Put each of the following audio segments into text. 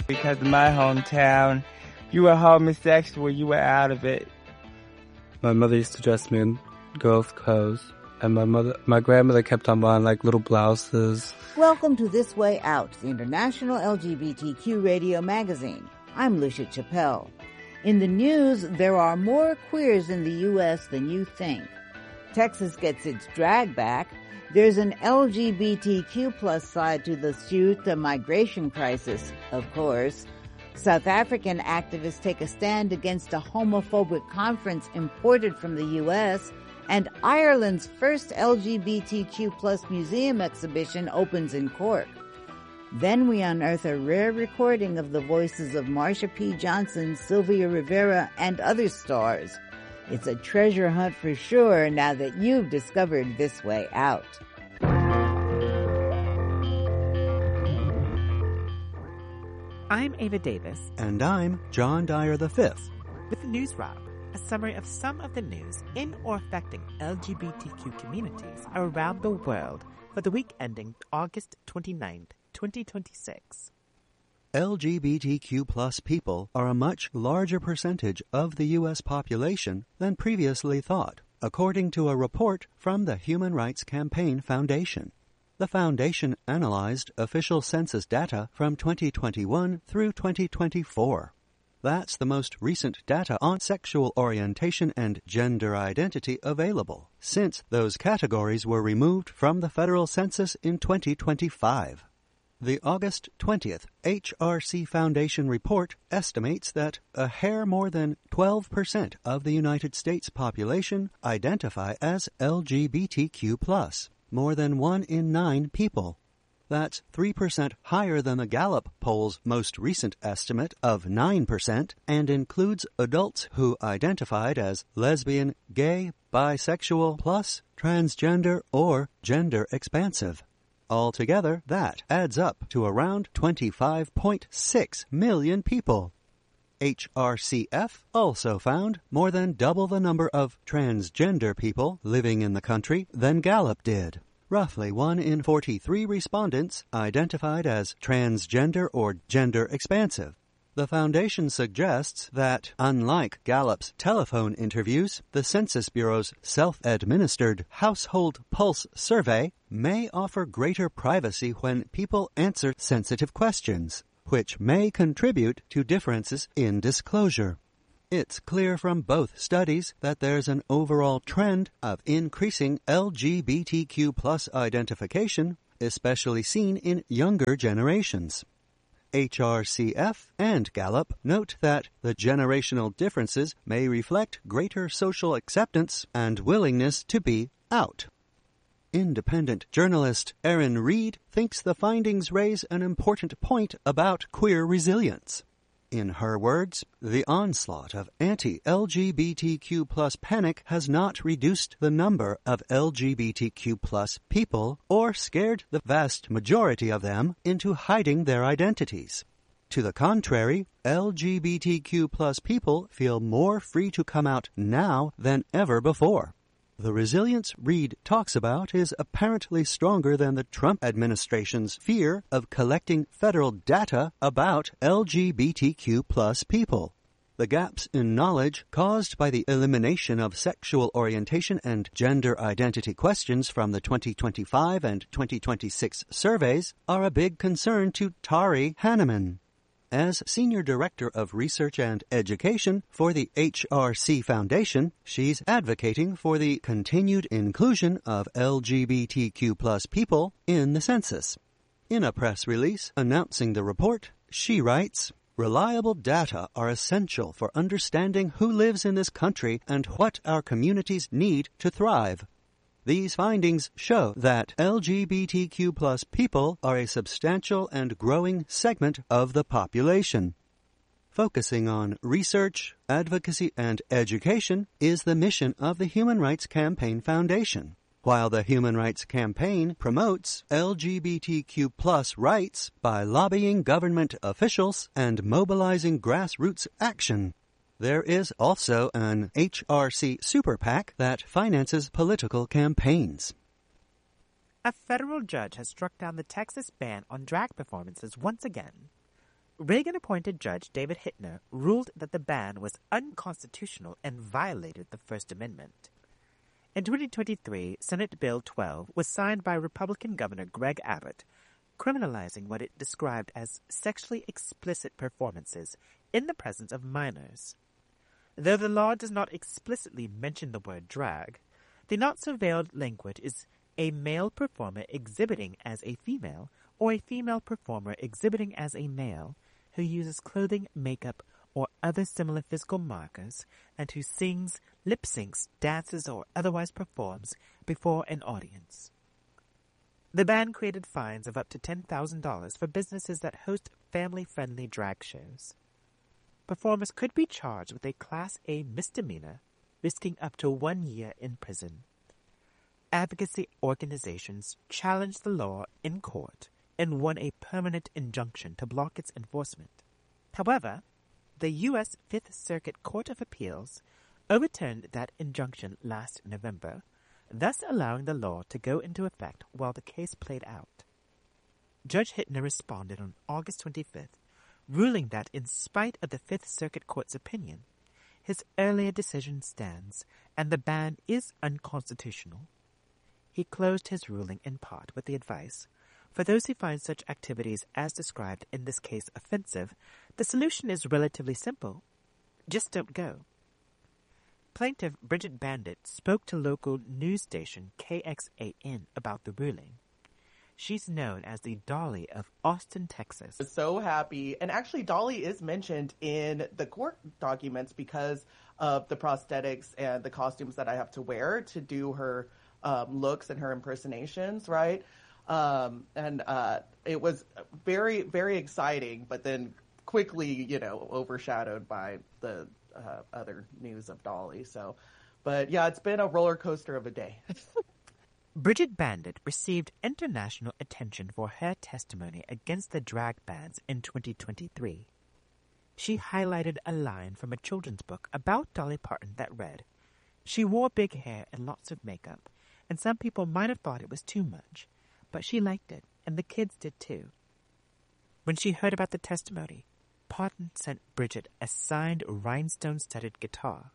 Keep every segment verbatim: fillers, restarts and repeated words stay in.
because in my hometown, you were homosexual, you were out of it. My mother used to dress me in girls' clothes, and my mother, my grandmother kept on buying like little blouses. Welcome to This Way Out, the International L G B T Q radio magazine. I'm Lucia Chappelle. In the news, there are more queers in the U S than you think. Texas gets its drag back. There's an L G B T Q plus side to the Ceuta migration crisis, of course. South African activists take a stand against a homophobic conference imported from the U S, and Ireland's first L G B T Q plus museum exhibition opens in Cork. Then we unearth a rare recording of the voices of Marsha P. Johnson, Sylvia Rivera, and other stars. It's a treasure hunt for sure now that you've discovered This Way Out. I'm Ava Davis. And I'm John Dyer the Fifth. With the News Wrap, a summary of some of the news in or affecting L G B T Q communities around the world for the week ending August twenty-ninth, twenty twenty-six. L G B T Q plus people are a much larger percentage of the U S population than previously thought, according to a report from the Human Rights Campaign Foundation. The foundation analyzed official census data from twenty twenty-one through twenty twenty-four. That's the most recent data on sexual orientation and gender identity available, since those categories were removed from the federal census in twenty twenty-five. The August twentieth H R C Foundation report estimates that a hair more than twelve percent of the United States population identify as L G B T Q plus. More than one in nine people. That's three percent higher than the Gallup poll's most recent estimate of nine percent and includes adults who identified as lesbian, gay, bisexual, plus transgender, or gender expansive. Altogether, that adds up to around twenty-five point six million people. H R C F also found more than double the number of transgender people living in the country than Gallup did. Roughly one in forty-three respondents identified as transgender or gender expansive. The foundation suggests that, unlike Gallup's telephone interviews, the Census Bureau's self-administered Household Pulse survey may offer greater privacy when people answer sensitive questions, which may contribute to differences in disclosure. It's clear from both studies that there's an overall trend of increasing L G B T Q plus identification, especially seen in younger generations. H R C F and Gallup note that the generational differences may reflect greater social acceptance and willingness to be out. Independent journalist Erin Reed thinks the findings raise an important point about queer resilience. In her words, the onslaught of anti-L G B T Q plus panic has not reduced the number of L G B T Q plus people or scared the vast majority of them into hiding their identities. To the contrary, L G B T Q plus people feel more free to come out now than ever before. The resilience Reed talks about is apparently stronger than the Trump administration's fear of collecting federal data about L G B T Q plus people. The gaps in knowledge caused by the elimination of sexual orientation and gender identity questions from the twenty twenty-five and twenty twenty-six surveys are a big concern to Tari Hanneman. As Senior Director of Research and Education for the H R C Foundation, she's advocating for the continued inclusion of L G B T Q plus people in the census. In a press release announcing the report, she writes, "Reliable data are essential for understanding who lives in this country and what our communities need to thrive. These findings show that L G B T Q plus people are a substantial and growing segment of the population. Focusing on research, advocacy, and education is the mission of the Human Rights Campaign Foundation. While the Human Rights Campaign promotes L G B T Q plus rights by lobbying government officials and mobilizing grassroots action, there is also an H R C super PAC that finances political campaigns." A federal judge has struck down the Texas ban on drag performances once again. Reagan-appointed Judge David Hittner ruled that the ban was unconstitutional and violated the First Amendment. In twenty twenty-three, Senate Bill twelve was signed by Republican Governor Greg Abbott, criminalizing what it described as sexually explicit performances in the presence of minors. Though the law does not explicitly mention the word drag, the not-so-veiled language is a male performer exhibiting as a female or a female performer exhibiting as a male who uses clothing, makeup, or other similar physical markers and who sings, lip-syncs, dances, or otherwise performs before an audience. The ban created fines of up to ten thousand dollars for businesses that host family-friendly drag shows. Performers could be charged with a Class A misdemeanor, risking up to one year in prison. Advocacy organizations challenged the law in court and won a permanent injunction to block its enforcement. However, the U S Fifth Circuit Court of Appeals overturned that injunction last November, thus allowing the law to go into effect while the case played out. Judge Hittner responded on August twenty-fifth, ruling that in spite of the Fifth Circuit Court's opinion, his earlier decision stands and the ban is unconstitutional. He closed his ruling in part with the advice, for those who find such activities as described in this case offensive, the solution is relatively simple. Just don't go. Plaintiff Bridget Bandit spoke to local news station K X A N about the ruling. She's known as the Dolly of Austin, Texas. So happy. And actually, Dolly is mentioned in the court documents because of the prosthetics and the costumes that I have to wear to do her um, looks and her impersonations, right? Um, and uh, it was very, very exciting, but then quickly, you know, overshadowed by the uh, other news of Dolly. So, but yeah, it's been a roller coaster of a day. Bridget Bandit received international attention for her testimony against the drag bans in twenty twenty-three. She highlighted a line from a children's book about Dolly Parton that read, "She wore big hair and lots of makeup, and some people might have thought it was too much, but she liked it, and the kids did too." When she heard about the testimony, Parton sent Bridget a signed rhinestone-studded guitar.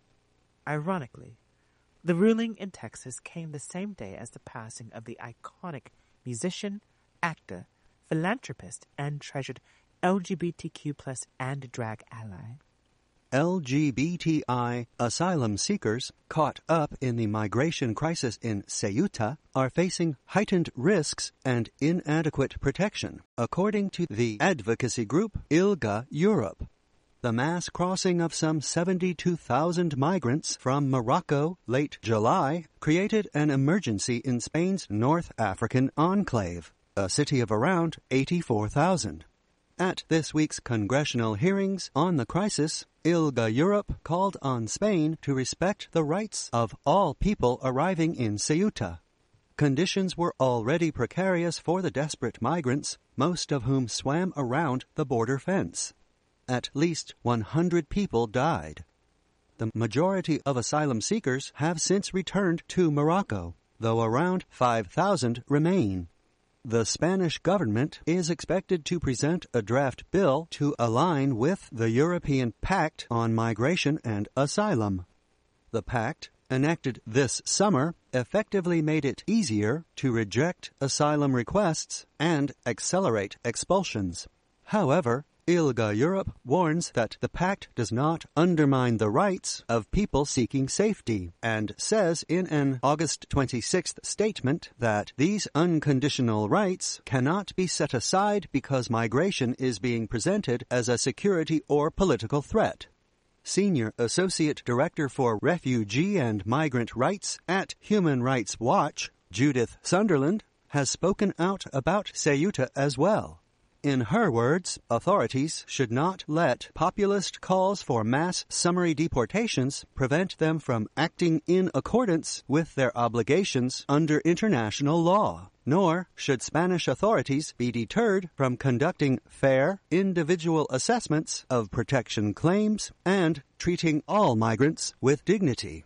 Ironically, the ruling in Texas came the same day as the passing of the iconic musician, actor, philanthropist, and treasured L G B T Q plus and drag ally. L G B T I asylum seekers caught up in the migration crisis in Ceuta are facing heightened risks and inadequate protection, according to the advocacy group ILGA Europe. The mass crossing of some seventy-two thousand migrants from Morocco late July created an emergency in Spain's North African enclave, a city of around eighty-four thousand. At this week's congressional hearings on the crisis, ILGA Europe called on Spain to respect the rights of all people arriving in Ceuta. Conditions were already precarious for the desperate migrants, most of whom swam around the border fence. At least one hundred people died. The majority of asylum seekers have since returned to Morocco, though around five thousand remain. The Spanish government is expected to present a draft bill to align with the European Pact on Migration and Asylum. The pact, enacted this summer, effectively made it easier to reject asylum requests and accelerate expulsions. However, ILGA Europe warns that the pact does not undermine the rights of people seeking safety and says in an August twenty-sixth statement that these unconditional rights cannot be set aside because migration is being presented as a security or political threat. Senior Associate Director for Refugee and Migrant Rights at Human Rights Watch, Judith Sunderland, has spoken out about Ceuta as well. In her words, authorities should not let populist calls for mass summary deportations prevent them from acting in accordance with their obligations under international law, nor should Spanish authorities be deterred from conducting fair, individual assessments of protection claims and treating all migrants with dignity.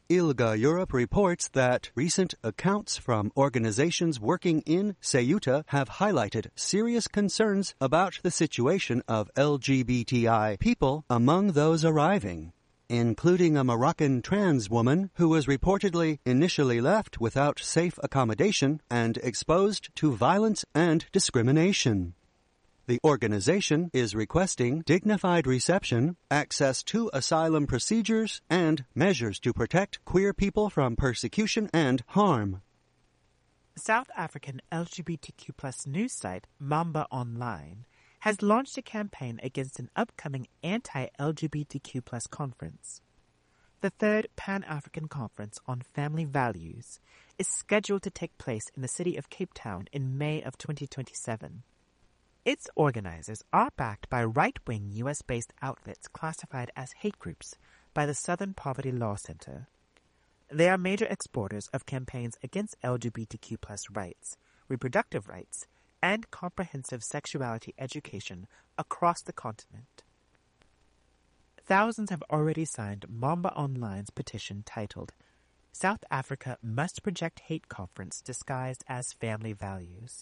ILGA Europe reports that recent accounts from organizations working in Ceuta have highlighted serious concerns about the situation of L G B T I people among those arriving, including a Moroccan trans woman who was reportedly initially left without safe accommodation and exposed to violence and discrimination. The organization is requesting dignified reception, access to asylum procedures, and measures to protect queer people from persecution and harm. South African L G B T Q plus news site Mamba Online has launched a campaign against an upcoming anti-L G B T Q plus conference. The third Pan-African Conference on Family Values is scheduled to take place in the city of Cape Town in May of twenty twenty-seven. Its organizers are backed by right-wing U S-based outlets classified as hate groups by the Southern Poverty Law Center. They are major exporters of campaigns against L G B T Q plus rights, reproductive rights, and comprehensive sexuality education across the continent. Thousands have already signed Mamba Online's petition titled, South Africa Must Project Hate Conference Disguised as Family Values.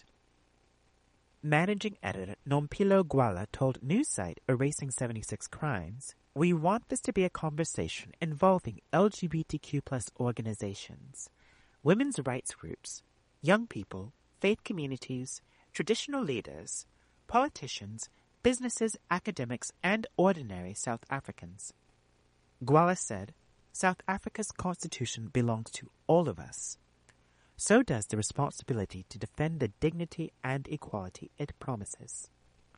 Managing editor Nompilo Gwala told news site Erasing seventy-six Crimes, "We want this to be a conversation involving L G B T Q plus organizations, women's rights groups, young people, faith communities, traditional leaders, politicians, businesses, academics, and ordinary South Africans." Gwala said, "South Africa's constitution belongs to all of us. So does the responsibility to defend the dignity and equality it promises."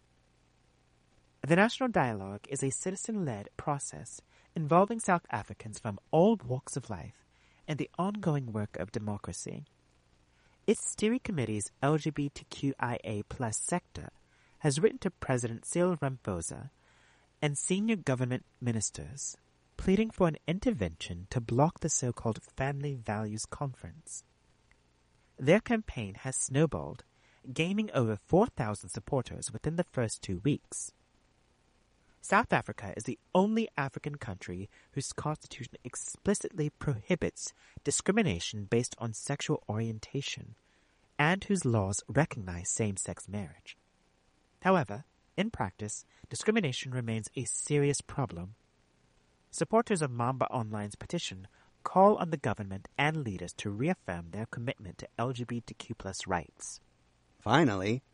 The National Dialogue is a citizen-led process involving South Africans from all walks of life in the ongoing work of democracy. Its steering committee's L G B T Q I A plus sector has written to President Cyril Ramaphosa and senior government ministers, pleading for an intervention to block the so-called Family Values Conference. Their campaign has snowballed, gaining over four thousand supporters within the first two weeks. South Africa is the only African country whose constitution explicitly prohibits discrimination based on sexual orientation and whose laws recognize same-sex marriage. However, in practice, discrimination remains a serious problem. Supporters of Mamba Online's petition call on the government and leaders to reaffirm their commitment to L G B T Q plus rights. Finally,